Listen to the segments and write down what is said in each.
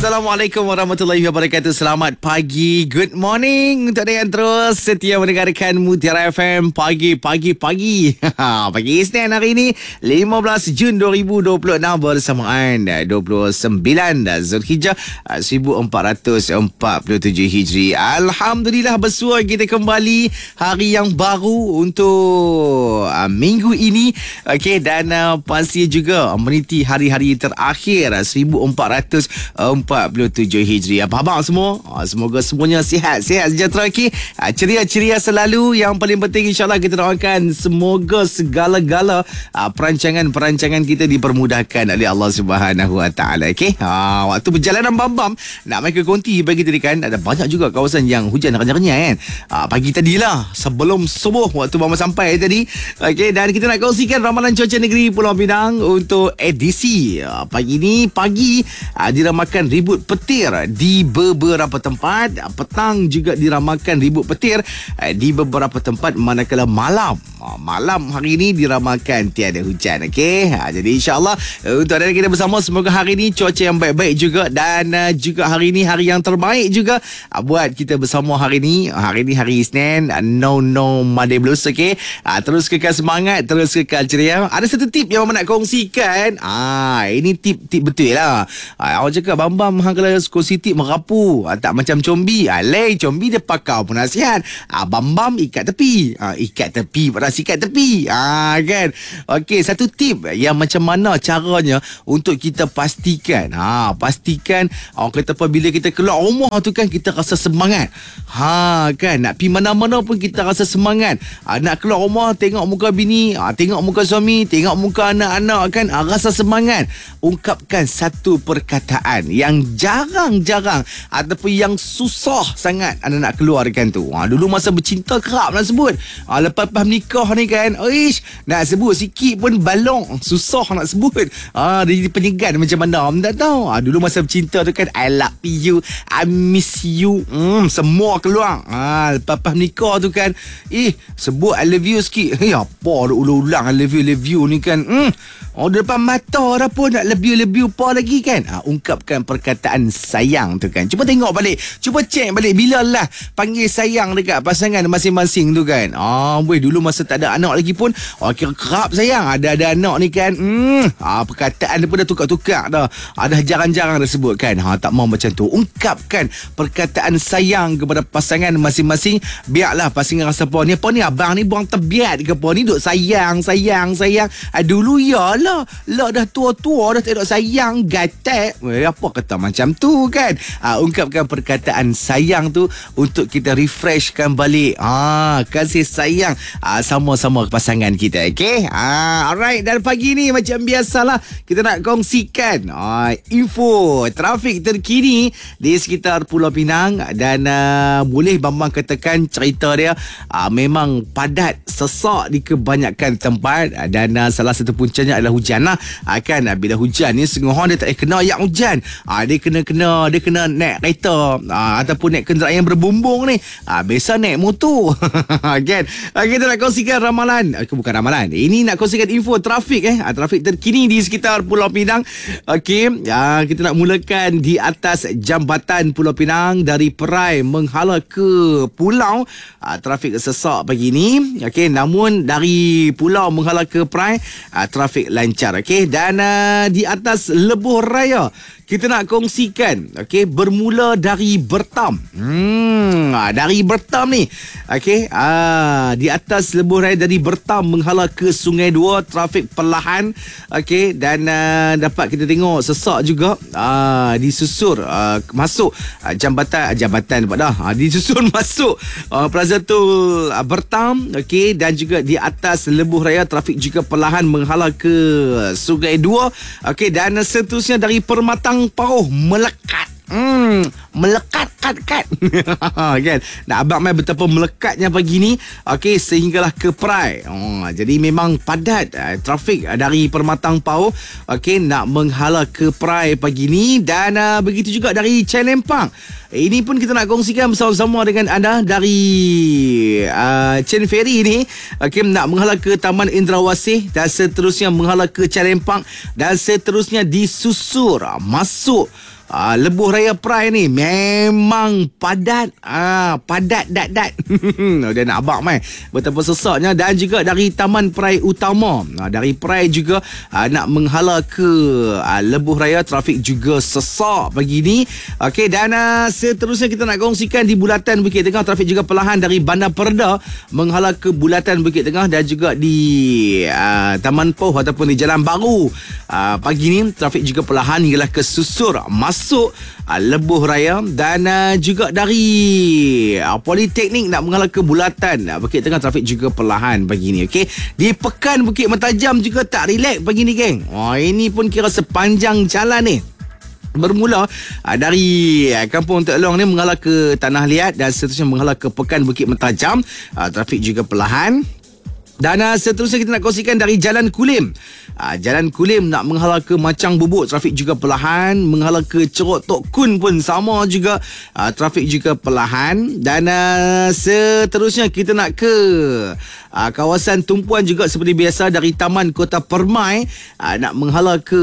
Assalamualaikum warahmatullahi wabarakatuh. Selamat pagi, good morning untuk anda yang terus setia mendengarkan Mutiara FM pagi. Pagi Isnin hari ini 15 Jun 2026 bersamaan 29 Zulhijjah 1447 Hijri. Alhamdulillah bersua kita kembali hari yang baru untuk minggu ini. Okey, dan pasti juga meniti hari-hari terakhir 1447 Hijri. Apa khabar semua? Semoga semuanya sihat sejahtera. Ceria selalu. Yang paling penting insyaAllah kita doakan semoga segala-gala perancangan kita dipermudahkan oleh Allah Subhanahu Wa Taala. Waktu perjalanan bam-bam nak main ke Konti bagi tadi kan, ada banyak juga kawasan yang hujan renyah-renyah kan. Pagi tadilah sebelum subuh waktu bam sampai tadi. Dan kita nak kongsikan ramalan cuaca negeri Pulau Pinang untuk edisi pagi ni. Diramalkan ribut petir di beberapa tempat. Petang juga diramalkan ribut petir di beberapa tempat, manakala malam hari ini diramalkan tiada hujan. Jadi insyaAllah untuk anda kita bersama, semoga hari ini cuaca yang baik-baik juga, dan juga hari ini hari yang terbaik juga buat kita bersama hari ini. Hari ini hari Isnin, no Monday Blues. Terus kekal semangat, terus kekal ceria. Ada satu tip yang Mama nak kongsikan. Ini tip betul lah. Awak cakap Bam hang kalau kongsi tip merapu, tak macam combi. Combi dia pakar pun nasihat. Bam ikat tepi. Ikat tepi pada ikat tepi. Kan. Okey, satu tip yang macam mana caranya untuk kita pastikan. Pastikan orang kata apabila kita keluar rumah tu kan, kita rasa semangat. Kan, nak pergi mana-mana pun kita rasa semangat. Nak keluar rumah, tengok muka bini, tengok muka suami, tengok muka anak-anak kan, rasa semangat. Ungkapkan satu perkataan yang jarang-jarang ataupun yang susah sangat anda nak keluarkan tu. Dulu masa bercinta kerap nak sebut. Lepas nikah ni kan, nak sebut sikit pun balong, susah nak sebut. Dia jadi penyegan macam mana tak tahu. Dulu masa bercinta tu kan, I love you, I miss you, semua keluar. Lepas nikah tu kan, sebut I love you sikit, apa ulang-ulang I love you ni kan. Depan mata dah pun nak lebih apa lagi kan. Ungkapkan perkataan sayang tu kan. Cuba tengok balik, cuba cek balik bila lah panggil sayang dekat pasangan masing-masing tu kan. Dulu masa tak ada anak lagi pun kira kerap sayang. Ada anak ni kan, perkataan dia pun dah tukar-tukar dah. Dah jarang-jarang dah sebut kan. Tak mau macam tu. Ungkapkan perkataan sayang kepada pasangan masing-masing. Biarlah pasangan rasa apa ni abang ni buang tebiat ke apa ni, duk sayang. Dulu ya lah dah tua-tua dah tak duk sayang, gatek. Apa kata macam tu kan. Ungkapkan perkataan sayang tu untuk kita refreshkan balik kasih sayang sama-sama pasangan kita. Alright, dan pagi ni macam biasalah kita nak kongsikan info trafik terkini di sekitar Pulau Pinang. Dan boleh Bambang katakan cerita dia memang padat, sesak di kebanyakan tempat. Dan salah satu puncanya adalah hujan lah. Kan bila hujan ni setengah orang dia tak kena ayak hujan. Dia kena naik kereta ataupun naik kenderaan yang berbumbung ni. Biasa naik motor. Kan. Kita nak kongsikan ramalan. Bukan ramalan. Ini nak kongsikan info trafik trafik terkini di sekitar Pulau Pinang. Kita nak mulakan di atas jambatan Pulau Pinang dari Perai menghala ke pulau. Trafik sesak pagi ni. Namun dari pulau menghala ke Perai, trafik lancar. Dan di atas Lebuh Raya kita nak kongsikan bermula dari Bertam. Dari Bertam ni di atas Lebuh Raya dari Bertam menghala ke Sungai Dua, trafik perlahan. Dan dapat kita tengok sesak juga disusur masuk jambatan dapat dah. Disusun masuk Plaza Tol Bertam. Dan juga di atas Lebuh Raya trafik juga perlahan menghala ke Sungai Dua. Dan seterusnya dari Permatang Pauh melekat. Melekat kan. Nak abang main betapa melekatnya pagi ni. Sehinggalah ke Perai. Jadi memang padat trafik dari Permatang Pauh nak menghala ke Perai pagi ni. Dan begitu juga dari Cilempang. Ini pun kita nak kongsikan bersama-sama dengan anda dari Chen Ferry ni. Nak menghala ke Taman Indrawasih dan seterusnya menghala ke Cilempang dan seterusnya disusur masuk Lebuh Raya Pride ni memang padat. Padat dat. Dia nak abang mai. Betapa sesaknya. Dan juga dari Taman Pride Utama. Dari Pride juga nak menghala ke Lebuh Raya, trafik juga sesak pagi ni. Okey, dan seterusnya kita nak kongsikan di Bulatan Bukit Tengah, trafik juga perlahan dari Bandar Perda menghala ke Bulatan Bukit Tengah, dan juga di Taman Poh ataupun di Jalan Baru. Pagi ni trafik juga perlahan hinggalah ke Susur masuk Lebuh Raya, dan juga dari Politeknik nak menghala ke Bulatan Bukit Tengah, trafik juga perlahan pagi ni. Okey, di Pekan Bukit Mentajam juga tak relax pagi ni, geng. Ini pun kira sepanjang jalan ni. Bermula dari Kampung Tok Long ni menghala ke Tanah Liat, dan seterusnya menghala ke Pekan Bukit Mentajam, trafik juga perlahan. Dan seterusnya kita nak kongsikan dari Jalan Kulim. Jalan Kulim nak menghala ke Macang Bubuk, trafik juga perlahan. Menghala ke Cerok Tok Kun pun sama juga, trafik juga perlahan. Dan seterusnya kita nak ke kawasan tumpuan juga seperti biasa dari Taman Kota Permai, nak menghala ke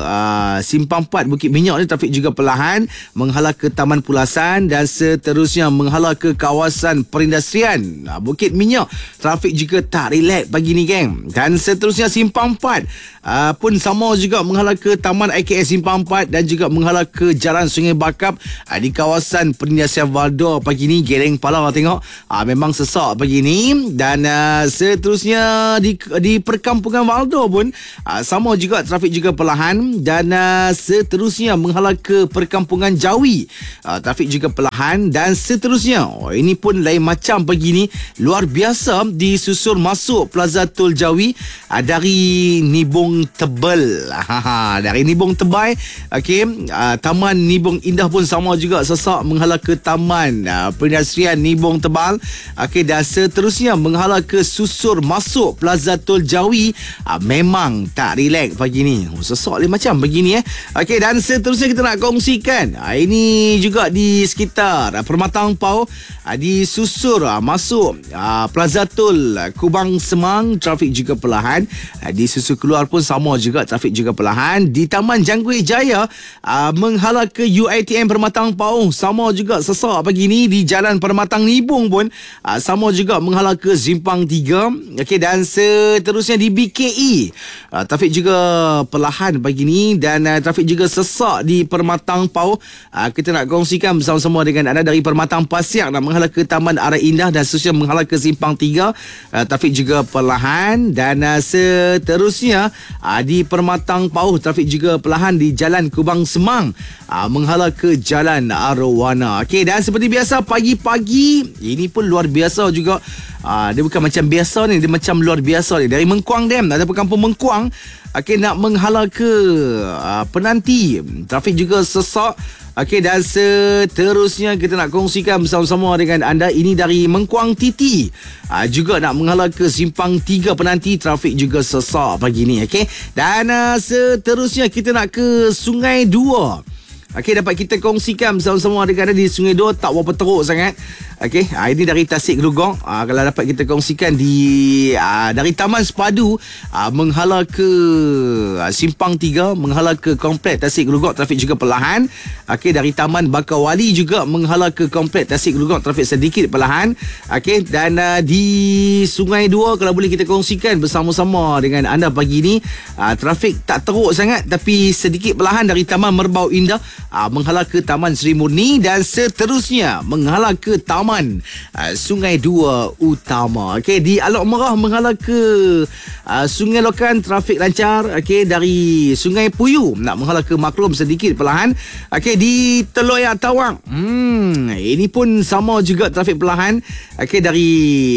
Simpang 4 Bukit Minyak ni, trafik juga perlahan. Menghala ke Taman Pulasan, dan seterusnya menghala ke kawasan perindustrian Bukit Minyak, trafik juga tak relax pagi ni, geng. Dan seterusnya Simpang 4 pun sama juga menghala ke Taman IKS Simpang 4, dan juga menghala ke Jalan Sungai Bakap di kawasan perindustrian Valdor pagi ni. Geleng pala tengok, memang sesak pagi ni. Dan seterusnya di perkampungan Valdor pun sama juga, trafik juga perlahan. Dan seterusnya menghala ke perkampungan Jawi, trafik juga perlahan. Dan seterusnya ini pun lain macam pagi ni, luar biasa, disusur masuk Plaza Tol Jawi dari Nibong Tebal. Dari Nibong Tebai, okey, Taman Nibong Indah pun sama juga sesak menghala ke Taman Perindustrian Nibong Tebal. Okey, dan seterusnya menghala ke susur masuk Plaza Tol Jawi. Memang tak relax pagi ni. Sesak lain macam pagi ni. Okey, dan seterusnya kita nak kongsikan ini juga di sekitar Permatang Pau, di susur masuk Plaza Tol Kubang Semang, trafik juga perlahan. Di susur keluar pun sama juga, trafik juga perlahan. Di Taman Janggut Jaya menghala ke UiTM Permatang Pau, sama juga sesak pagi ni. Di Jalan Permatang Nibung pun sama juga menghala ke Simpang 3. Okey, dan seterusnya di BKE trafik juga perlahan pagi ni, dan trafik juga sesak di Permatang Pau. Kita nak kongsikan bersama-sama dengan anda dari Permatang Pasiak nak menghala ke Taman Arah Indah, dan seterusnya menghala ke Simpang 3, trafik juga perlahan. Dan seterusnya di Permatang Pau trafik juga perlahan di Jalan Kubang Semang menghala ke Jalan Arowana. Okey, dan seperti biasa pagi-pagi ini pun luar biasa juga. Dia bukan macam biasa ni, dia macam luar biasa ni. Dari Mengkuang Dam ataupun Kampung Mengkuang, okey, nak menghala ke Penanti, trafik juga sesak. Okey, dan seterusnya kita nak kongsikan bersama-sama dengan anda ini dari Mengkuang Titi, juga nak menghala ke Simpang 3 Penanti, trafik juga sesak pagi ni. Okey, dan seterusnya kita nak ke Sungai Dua. Okey, dapat kita kongsikan bersama-sama dengan anda di Sungai Dua, tak berapa teruk sangat. Okey, ini dari Tasik Gelugong. Kalau dapat kita kongsikan dari Taman Sepadu menghala ke Simpang 3, menghala ke Komplek Tasik Gelugong, trafik juga perlahan. Okey, dari Taman Bakawali juga menghala ke Komplek Tasik Gelugong, trafik sedikit perlahan. Okey, dan di Sungai Dua kalau boleh kita kongsikan bersama-sama dengan anda pagi ni, trafik tak teruk sangat tapi sedikit perlahan dari Taman Merbau Indah menghala ke Taman Seri Murni, dan seterusnya menghala ke Taman Sungai Dua Utama. Okey, di Alok Merah menghala ke Sungai Lokan, trafik lancar. Okey, dari Sungai Puyu nak menghala ke Maklum, sedikit perlahan. Okey, di Teluk Ayak Tawang, ini pun sama juga, trafik perlahan. Okey, dari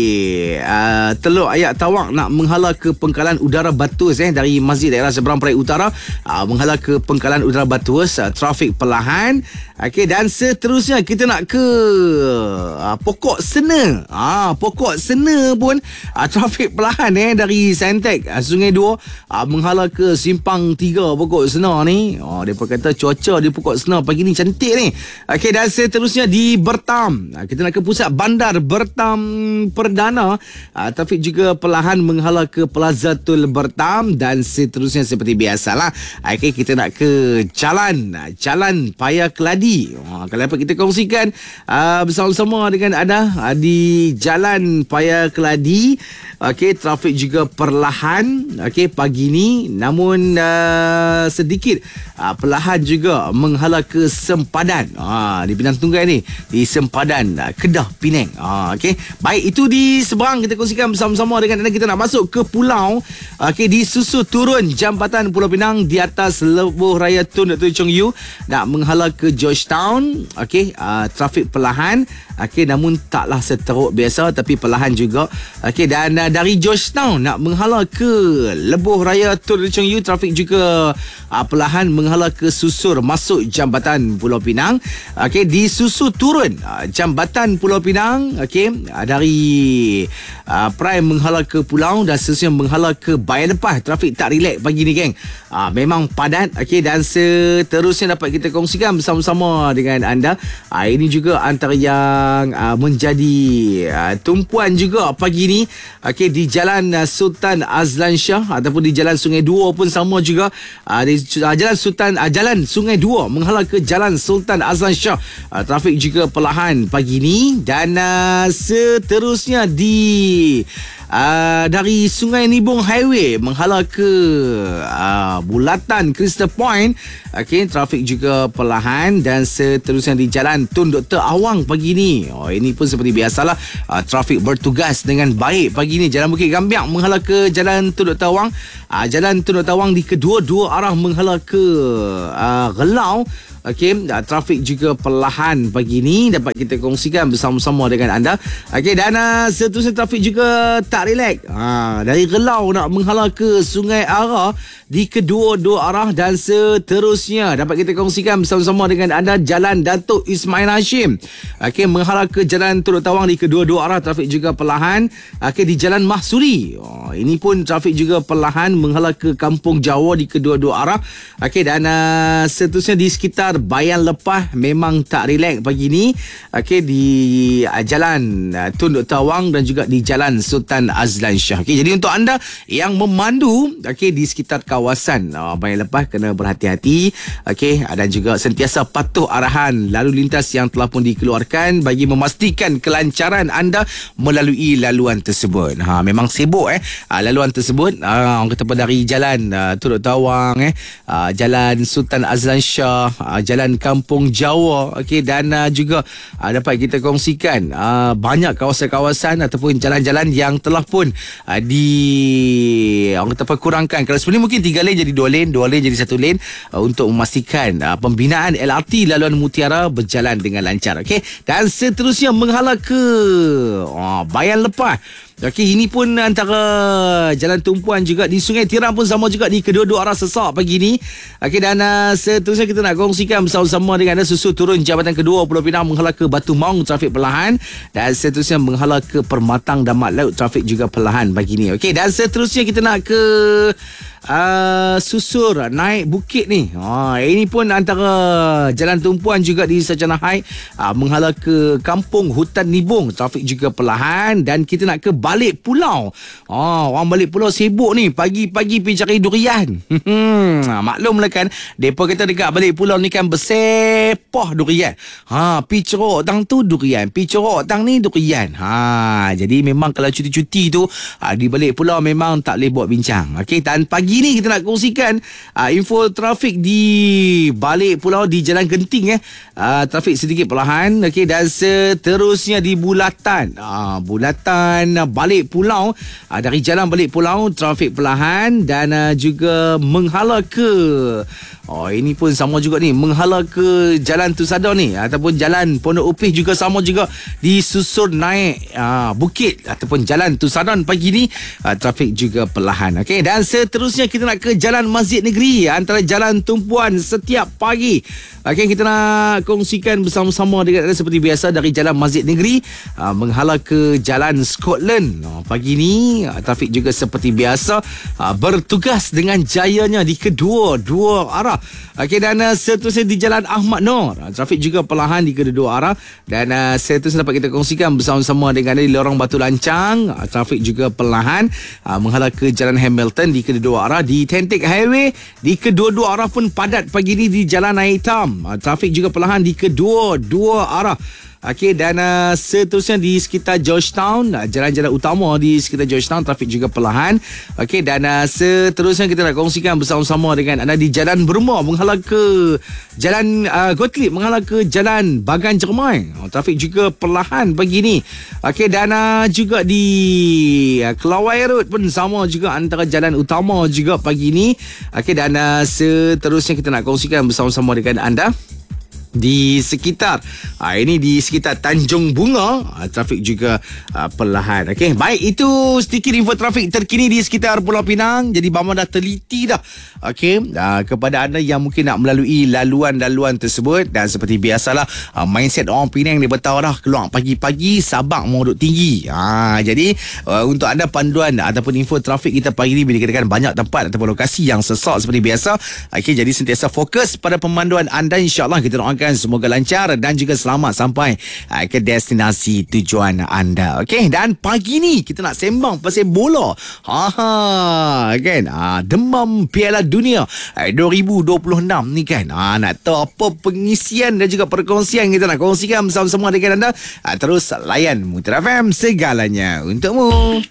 Teluk Ayak Tawang nak menghala ke Pengkalan Udara Batus, dari Masjid Daerah Seberang Perai Utara menghala ke Pengkalan Udara Batus, trafik perlahan. Okey, dan seterusnya kita nak ke Pokok Sena. Pokok Sena pun trafik perlahan dari Saintek Sungai Dua menghala ke Simpang 3 Pokok Sena ni. Mereka kata cuaca di Pokok Sena pagi ni cantik ni. Okey, dan seterusnya di Bertam. Kita nak ke pusat bandar Bertam Perdana. Trafik juga perlahan menghala ke Plazatul Bertam, dan seterusnya seperti biasalah. Okey, kita nak ke Jalan Paya Keladi. Kalau dapat kita kongsikan bersama-sama dengan anda di Jalan Paya Keladi. Okey, trafik juga perlahan pagi ni, namun sedikit perlahan juga menghala ke Sempadan. Di Pinang Tunggai ni, di Sempadan Kedah Penang. Okey, baik, itu di seberang kita kongsikan bersama-sama dengan anda. Kita nak masuk ke pulau. Okey, di susu turun Jambatan Pulau Pinang di atas Lebuh Raya Tun Dr. Chong Yu nak menghala ke Georgetown. Okey, trafik perlahan. Okey, namun taklah seteruk biasa, tapi perlahan juga. Okey, dan dari Georgetown nak menghala ke Lebuh Raya Tun Dr. Chong Yu, trafik juga perlahan menghala ke Susur masuk Jambatan Pulau Pinang. Okey, di Susu turun Jambatan Pulau Pinang. Okey, dari Prime menghala ke Pulau, dan seterusnya menghala ke Bayan Lepas. Trafik tak relax pagi ni, geng. Memang padat. Okey, dan seterusnya dapat kita kongsikan bersama-sama dengan anda. Ini juga antara yang menjadi tumpuan juga pagi ni. Okey, di Jalan Sultan Azlan Shah ataupun di Jalan Sungai Dua pun sama juga. Di Jalan Sungai Dua menghala ke Jalan Sultan Azlan Shah. Trafik juga perlahan pagi ni, dan seterusnya dari Sungai Nibong Highway menghala ke Bulatan Crystal Point. Okey, trafik juga perlahan, dan seterusnya di Jalan Tun Dr. Awang pagi ni. Ini pun seperti biasalah, trafik bertugas dengan baik pagi ni. Jalan Bukit Gambiak menghala ke Jalan Tun Dr. Awang. Jalan Tun Dr. Awang di kedua-dua arah menghala ke Relau. Okey, trafik juga perlahan pagi ni, dapat kita kongsikan bersama-sama dengan anda. Okey, dan seterusnya trafik juga tak relax. Dari Relau nak menghala ke Sungai Ara di kedua-dua arah, dan seterusnya dapat kita kongsikan bersama-sama dengan anda Jalan Datuk Ismail Hashim. Okey, menghala ke Jalan Tun Dr. Awang di kedua-dua arah, trafik juga perlahan. Okey, di Jalan Mahsuri. Ini pun trafik juga perlahan menghala ke Kampung Jawa di kedua-dua arah. Okey, dan seterusnya di sekitar Bayan Lepas memang tak relax pagi ni. Okey, di Jalan Tun Dr. Awang dan juga di Jalan Sultan Azlan Shah. Okey, jadi untuk anda yang memandu di sekitar kawasan Bayan Lepas, kena berhati-hati. Okey, dan juga sentiasa patuh arahan lalu lintas yang telah pun dikeluarkan bagi memastikan kelancaran anda melalui laluan tersebut. Memang sibuk laluan tersebut. Orang kata dari Jalan Tun Dr. Awang, Jalan Sultan Azlan Shah, Jalan Kampung Jawa. Okey, dan juga dapat kita kongsikan banyak kawasan-kawasan ataupun jalan-jalan yang telah pun orang kata kurangkan. Kalau sebelum mungkin 3 lane jadi 2 lane, 2 lane jadi 1 lane, untuk memastikan pembinaan LRT laluan Mutiara berjalan dengan lancar. Okey, dan seterusnya menghala ke Bayan Lepas. Okey, ini pun antara jalan tumpuan juga. Di Sungai Tiram pun sama juga, di kedua-dua arah sesak pagi ni. Okey, dan seterusnya kita nak kongsikan bersama-sama dengan anda Susu turun Jambatan Kedua Pulau Pinang menghala ke Batu Maung, trafik perlahan, dan seterusnya menghala ke Permatang Damat Laut, trafik juga perlahan pagi ni. Okey, dan seterusnya kita nak ke Susur naik bukit ni. Ini pun antara jalan tumpuan juga di Sarjana High, menghala ke Kampung Hutan Nibong, trafik juga perlahan, dan kita nak ke balik pulau. Orang balik pulau sibuk ni, pagi-pagi pergi cari durian. Maklumlah kan, depa kata dekat balik pulau ni kan bersepah durian. Pi cerok tang tu durian, pi cerok tang ni durian. Jadi memang kalau cuti-cuti tu di balik pulau memang tak boleh buat bincang. Okey, dan pagi ni kita nak kongsikan info trafik di balik pulau di Jalan Genting. Trafik sedikit perlahan. Okey, dan seterusnya di Bulatan. Bulatan balik pulau, dari jalan balik pulau trafik perlahan, dan juga menghala ke ini pun sama juga ni, menghala ke Jalan Tusada ni ataupun Jalan Pondok Upih juga sama juga, di susur naik bukit ataupun Jalan Tusadon pagi ni, trafik juga perlahan. Okey, dan seterusnya seterusnya kita nak ke Jalan Masjid Negeri, antara jalan tumpuan setiap pagi. Okey, kita nak kongsikan bersama-sama dengan anda seperti biasa dari Jalan Masjid Negeri menghala ke Jalan Scotland. Pagi ni trafik juga seperti biasa bertugas dengan jayanya di kedua-dua arah. Okey, dan seterusnya di Jalan Ahmad Noor, trafik juga perlahan di kedua-dua arah. Dan seterusnya dapat kita kongsikan bersama-sama dengan anda di Lorong Batu Lancang, trafik juga perlahan menghala ke Jalan Hamilton di kedua-dua arah. Di Tentic Highway di kedua-dua arah pun padat pagi ni di Jalan Air Hitam. Trafik juga perlahan di kedua-dua arah. Okey, dan seterusnya di sekitar Georgetown, jalan-jalan utama di sekitar Georgetown, trafik juga perlahan. Okey, dan seterusnya kita nak kongsikan bersama-sama dengan anda di Jalan Burma menghala ke Jalan Gottlieb, menghala ke Jalan Bagan Jermai. Trafik juga perlahan pagi ni. Okey, dan juga di Kelawai Road pun sama juga, antara jalan utama juga pagi ni. Okey, dan seterusnya kita nak kongsikan bersama-sama dengan anda di sekitar ini di sekitar Tanjung Bunga, trafik juga perlahan. Okey, baik, itu sedikit info trafik terkini di sekitar Pulau Pinang. Jadi Bama dah teliti dah. Okey, kepada anda yang mungkin nak melalui laluan-laluan tersebut, dan seperti biasalah mindset orang Penang dia bertahu dah, keluar pagi-pagi Sabak mau duduk tinggi. Jadi untuk anda panduan ataupun info trafik kita pagi ni bila dikatakan banyak tempat ataupun lokasi yang sesak seperti biasa. Okey, jadi sentiasa fokus pada pemanduan anda. InsyaAllah kita doakan semoga lancar dan juga selamat sampai ke destinasi tujuan anda. Okey, dan pagi ni kita nak sembang pasal bola. Kan? Demam Piala Dunia 2026 ni kan. Nak tahu apa pengisian dan juga perkongsian, kita nak kongsikan bersama-sama dengan anda. Terus layan Mutiara FM, segalanya untukmu.